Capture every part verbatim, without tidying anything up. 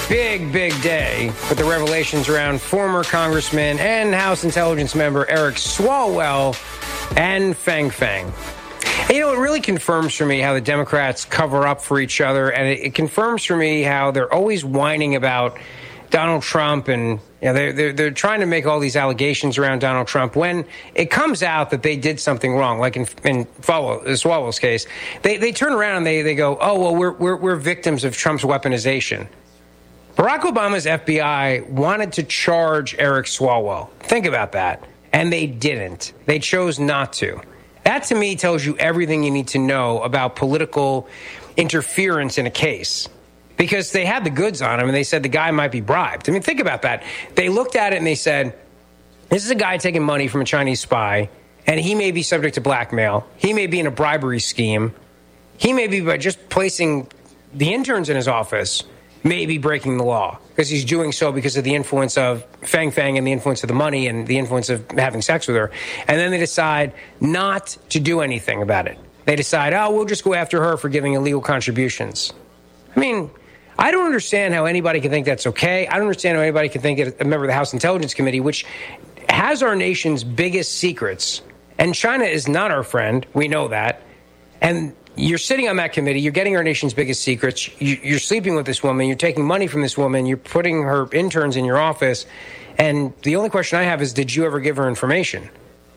big, big day with the revelations around former Congressman and House Intelligence member Eric Swalwell and Fang Fang. And, you know, it really confirms for me how the Democrats cover up for each other, and it, it confirms for me how they're always whining about Donald Trump, and you know, they're, they're, they're trying to make all these allegations around Donald Trump when it comes out that they did something wrong, like in, in Swalwell's case. They, they turn around and they, they go, oh, well, we're, we're, we're victims of Trump's weaponization. Barack Obama's F B I wanted to charge Eric Swalwell. Think about that. And they didn't. They chose not to. That, to me, tells you everything you need to know about political interference in a case. Because they had the goods on him, and they said the guy might be bribed. I mean, think about that. They looked at it, and they said, this is a guy taking money from a Chinese spy, and he may be subject to blackmail. He may be in a bribery scheme. He may be, by just placing the interns in his office, may be breaking the law, because he's doing so because of the influence of Fang Fang and the influence of the money and the influence of having sex with her. And then they decide not to do anything about it. They decide, oh, we'll just go after her for giving illegal contributions. I mean, I don't understand how anybody can think that's okay. I don't understand how anybody can think it, a member of the House Intelligence Committee, which has our nation's biggest secrets, and China is not our friend. We know that. And you're sitting on that committee. You're getting our nation's biggest secrets. You, you're sleeping with this woman. You're taking money from this woman. You're putting her interns in your office. And the only question I have is, did you ever give her information?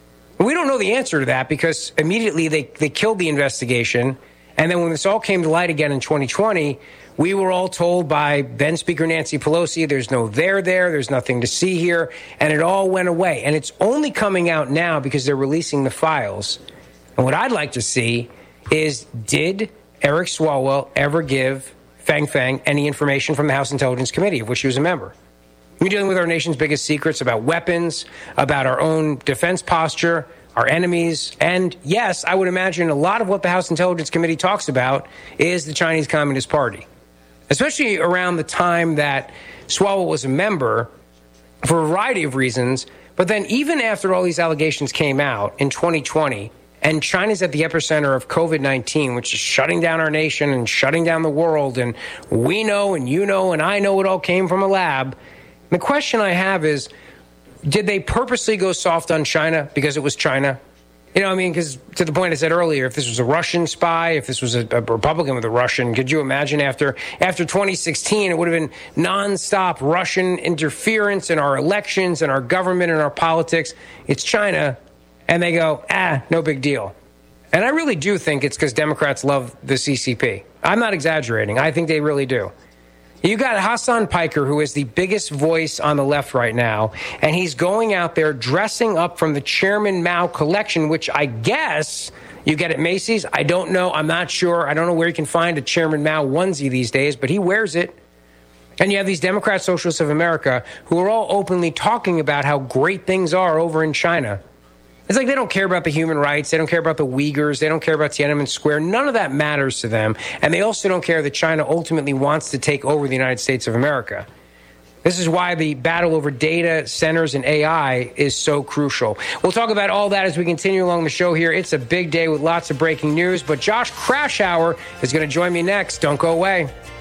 We don't know the answer to that, because immediately they, they killed the investigation. And then when this all came to light again in twenty twenty, we were all told by then Speaker Nancy Pelosi, there's no there there, there's nothing to see here, and it all went away. And it's only coming out now because they're releasing the files. And what I'd like to see is, did Eric Swalwell ever give Fang Fang any information from the House Intelligence Committee, of which he was a member? We're dealing with our nation's biggest secrets about weapons, about our own defense posture, our enemies, and yes, I would imagine a lot of what the House Intelligence Committee talks about is the Chinese Communist Party. Especially around the time that Swalwell was a member, for a variety of reasons. But then even after all these allegations came out in twenty twenty, and China's at the epicenter of COVID nineteen, which is shutting down our nation and shutting down the world, and we know and you know and I know it all came from a lab. The question I have is, did they purposely go soft on China because it was China? You know, I mean, because to the point I said earlier, if this was a Russian spy, if this was a, a Republican with a Russian, could you imagine after after twenty sixteen, it would have been nonstop Russian interference in our elections and our government and our politics. It's China, and they go, ah, no big deal. And I really do think it's because Democrats love the C C P. I'm not exaggerating. I think they really do. You got Hassan Piker, who is the biggest voice on the left right now, and he's going out there dressing up from the Chairman Mao collection, which I guess you get at Macy's. I don't know. I'm not sure. I don't know where you can find a Chairman Mao onesie these days, but he wears it. And you have these Democrat Socialists of America who are all openly talking about how great things are over in China. It's like they don't care about the human rights. They don't care about the Uyghurs. They don't care about Tiananmen Square. None of that matters to them. And they also don't care that China ultimately wants to take over the United States of America. This is why the battle over data centers and A I is so crucial. We'll talk about all that as we continue along the show here. It's a big day with lots of breaking news. But Josh Kraushaar is going to join me next. Don't go away.